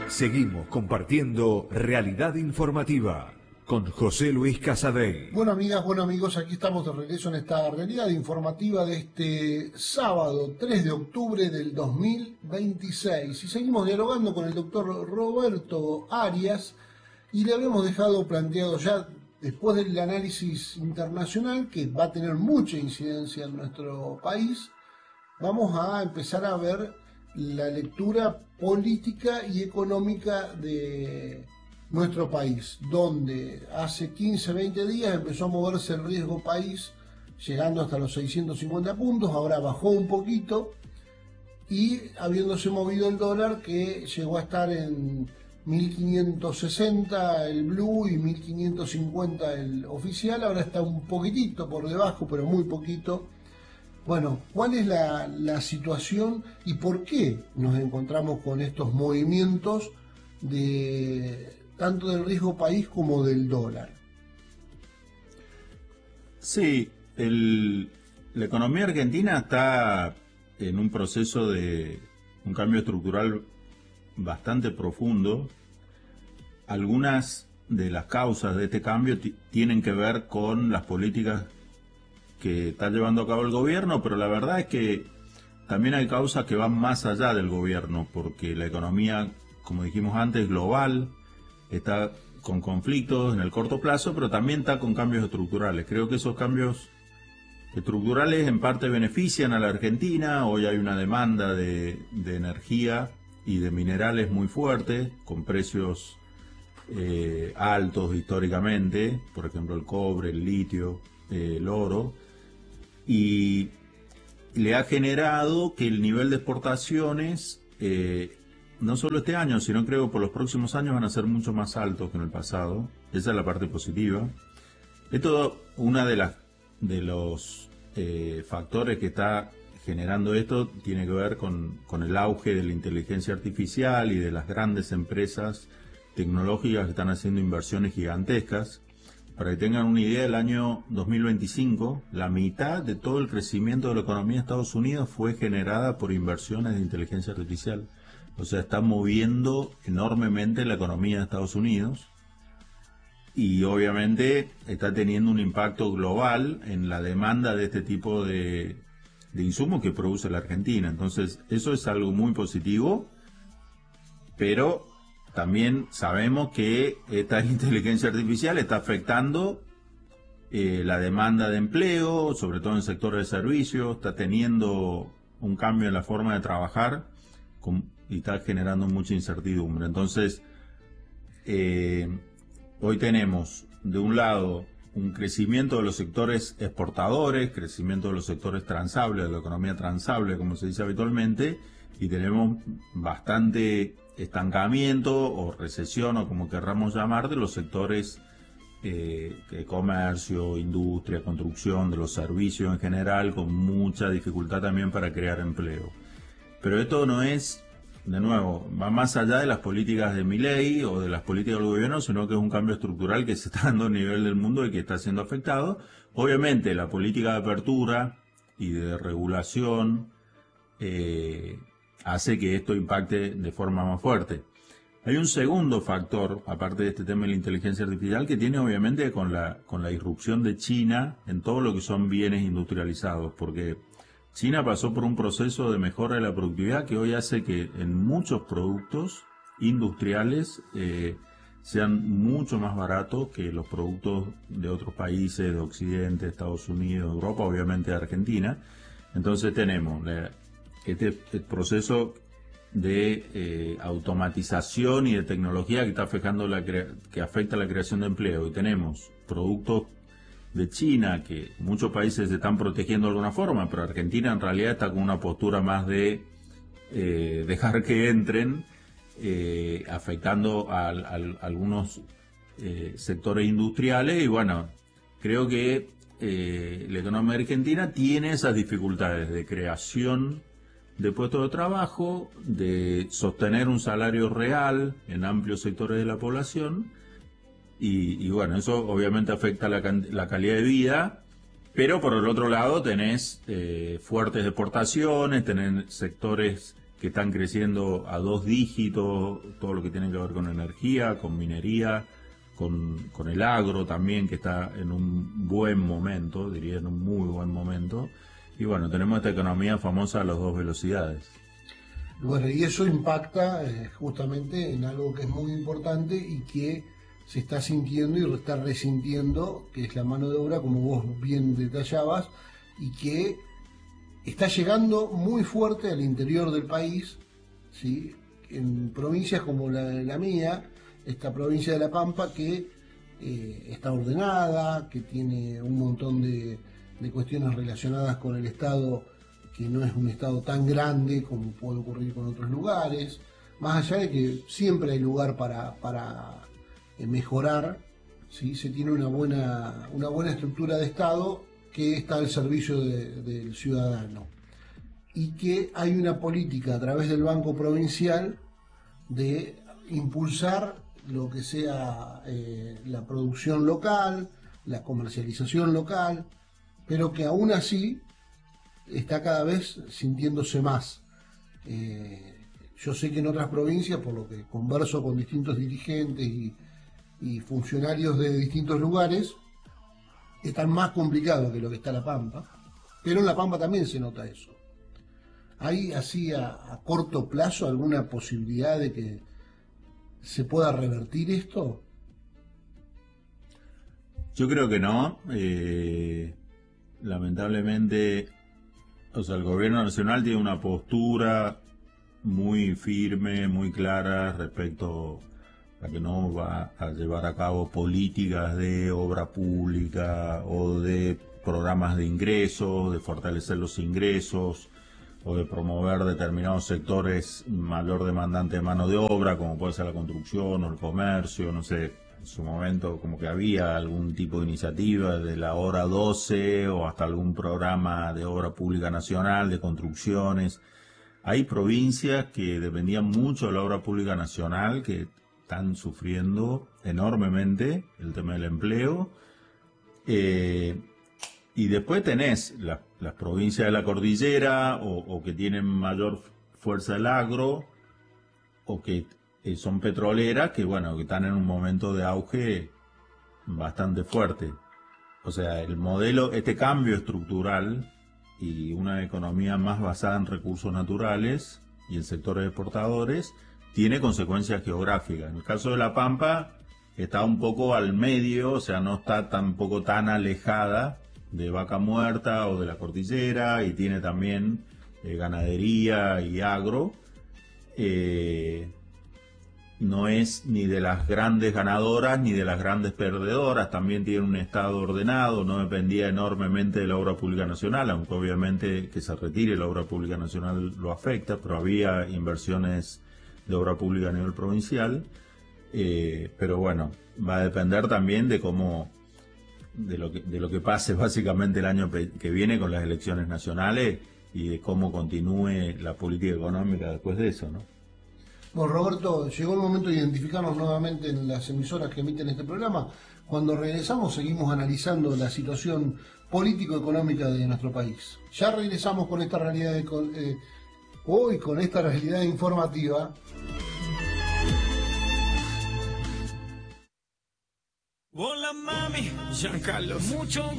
Seguimos compartiendo Realidad Informativa con José Luis Casadei. Bueno, amigas, bueno, amigos, aquí estamos de regreso en esta realidad informativa de este sábado 3 de octubre del 2026. Y seguimos dialogando con el doctor Roberto Arias y le habíamos dejado planteado ya, después del análisis internacional, que va a tener mucha incidencia en nuestro país, vamos a empezar a ver la lectura política y económica de nuestro país, donde hace 15, 20 días empezó a moverse el riesgo país, llegando hasta los 650 puntos, ahora bajó un poquito, y habiéndose movido el dólar, que llegó a estar en 1560 el blue y 1550 el oficial, ahora está un poquitito por debajo, pero muy poquito. Bueno, ¿cuál es la situación y por qué nos encontramos con estos movimientos de tanto del riesgo país como del dólar? Sí, la economía argentina está en un proceso de un cambio estructural bastante profundo. Algunas de las causas de este cambio tienen que ver con las políticas que está llevando a cabo el gobierno, pero la verdad es que también hay causas que van más allá del gobierno, porque la economía, como dijimos antes, global, está con conflictos en el corto plazo, pero también está con cambios estructurales. Creo que esos cambios estructurales en parte benefician a la Argentina. Hoy hay una demanda de energía y de minerales muy fuerte, con precios altos históricamente, por ejemplo el cobre, el litio, el oro, y le ha generado que el nivel de exportaciones, no solo este año, sino creo que por los próximos años van a ser mucho más altos que en el pasado. Esa es la parte positiva. Esto, una de los factores que está generando esto tiene que ver con el auge de la inteligencia artificial y de las grandes empresas tecnológicas que están haciendo inversiones gigantescas. Para que tengan una idea, el año 2025, la mitad de todo el crecimiento de la economía de Estados Unidos fue generada por inversiones de inteligencia artificial. O sea, está moviendo enormemente la economía de Estados Unidos y obviamente está teniendo un impacto global en la demanda de este tipo de insumos que produce la Argentina. Entonces, eso es algo muy positivo, pero también sabemos que esta inteligencia artificial está afectando la demanda de empleo, sobre todo en sectores de servicios, está teniendo un cambio en la forma de trabajar y está generando mucha incertidumbre. Entonces, hoy tenemos, de un lado, un crecimiento de los sectores exportadores, crecimiento de los sectores transables, de la economía transable, como se dice habitualmente, y tenemos bastante estancamiento o recesión, o como querramos llamar, de los sectores de comercio, industria, construcción, de los servicios en general, con mucha dificultad también para crear empleo. Pero esto no es, de nuevo, va más allá de las políticas de Milei o de las políticas del gobierno, sino que es un cambio estructural que se está dando a nivel del mundo y que está siendo afectado. Obviamente la política de apertura y de regulación hace que esto impacte de forma más fuerte. Hay un segundo factor, aparte de este tema de la inteligencia artificial, que tiene obviamente con la irrupción de China en todo lo que son bienes industrializados, porque China pasó por un proceso de mejora de la productividad que hoy hace que en muchos productos industriales sean mucho más baratos que los productos de otros países, de Occidente, Estados Unidos, Europa, obviamente de Argentina. Entonces tenemos este proceso de automatización y de tecnología que está afectando que afecta la creación de empleo, y tenemos productos de China que muchos países se están protegiendo de alguna forma, pero Argentina en realidad está con una postura más de dejar que entren, afectando a algunos sectores industriales. Y bueno, creo que la economía argentina tiene esas dificultades de creación de puestos de trabajo, de sostener un salario real en amplios sectores de la población, y bueno, eso obviamente afecta la calidad de vida, pero por el otro lado tenés fuertes exportaciones, tenés sectores que están creciendo a 2 dígitos, todo lo que tiene que ver con energía, con minería, con el agro también, que está en un buen momento, diría en un muy buen momento. Y bueno, tenemos esta economía famosa a las 2 velocidades. Bueno, y eso impacta justamente en algo que es muy importante y que se está sintiendo y está resintiendo, que es la mano de obra, como vos bien detallabas, y que está llegando muy fuerte al interior del país, ¿sí? En provincias como la mía, esta provincia de La Pampa, que está ordenada, que tiene un montón de cuestiones relacionadas con el Estado, que no es un Estado tan grande como puede ocurrir con otros lugares, más allá de que siempre hay lugar para mejorar, ¿sí? Se tiene una buena estructura de Estado que está al servicio del ciudadano, y que hay una política a través del Banco Provincial de impulsar lo que sea la producción local, la comercialización local, pero que aún así está cada vez sintiéndose más. Yo sé que en otras provincias, por lo que converso con distintos dirigentes y funcionarios de distintos lugares, están más complicados que lo que está La Pampa, pero en La Pampa también se nota eso. ¿Hay así a corto plazo alguna posibilidad de que se pueda revertir esto? Yo creo que no. Lamentablemente, o sea, el gobierno nacional tiene una postura muy firme, muy clara respecto a que no va a llevar a cabo políticas de obra pública o de programas de ingresos, de fortalecer los ingresos o de promover determinados sectores mayor demandante de mano de obra, como puede ser la construcción o el comercio, no sé. En su momento como que había algún tipo de iniciativa de la hora 12 o hasta algún programa de obra pública nacional, de construcciones. Hay provincias que dependían mucho de la obra pública nacional, que están sufriendo enormemente el tema del empleo. Y después tenés las provincias de la cordillera o que tienen mayor fuerza del agro o que son petroleras, que bueno, que están en un momento de auge bastante fuerte. O sea, el modelo, este cambio estructural y una economía más basada en recursos naturales y en sectores exportadores tiene consecuencias geográficas. En el caso de La Pampa está un poco al medio, o sea, no está tampoco tan alejada de Vaca Muerta o de la cordillera, y tiene también ganadería y agro. No es ni de las grandes ganadoras ni de las grandes perdedoras, también tiene un estado ordenado, no dependía enormemente de la obra pública nacional, aunque obviamente que se retire la obra pública nacional lo afecta, pero había inversiones de obra pública a nivel provincial, pero bueno, va a depender también de cómo, de lo que pase básicamente el año que viene con las elecciones nacionales y de cómo continúe la política económica después de eso, ¿no? Bueno, Roberto, llegó el momento de identificarnos nuevamente en las emisoras que emiten este programa. Cuando regresamos seguimos analizando la situación político-económica de nuestro país. Ya regresamos con esta realidad hoy con esta realidad informativa. Hola mami, Giancarlo, mucho